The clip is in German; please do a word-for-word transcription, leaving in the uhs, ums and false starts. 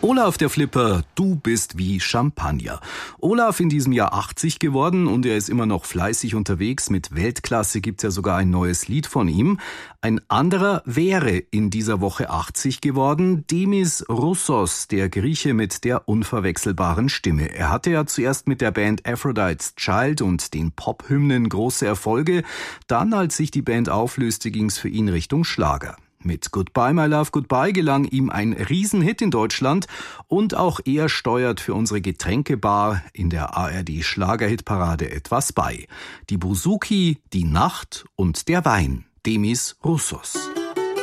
Olaf der Flipper, du bist wie Champagner. Olaf in diesem Jahr achtzig geworden und er ist immer noch fleißig unterwegs. Mit Weltklasse gibt's ja sogar ein neues Lied von ihm. Ein anderer wäre in dieser Woche achtzig geworden, Demis Roussos, der Grieche mit der unverwechselbaren Stimme. Er hatte ja zuerst mit der Band Aphrodite's Child und den Pop-Hymnen große Erfolge. Dann, als sich die Band auflöste, ging's für ihn Richtung Schlager. Mit Goodbye My Love Goodbye gelang ihm ein Riesenhit in Deutschland und auch er steuert für unsere Getränkebar in der A R D Schlagerhitparade etwas bei. Die Bouzouki, die Nacht und der Wein. Demis Roussos.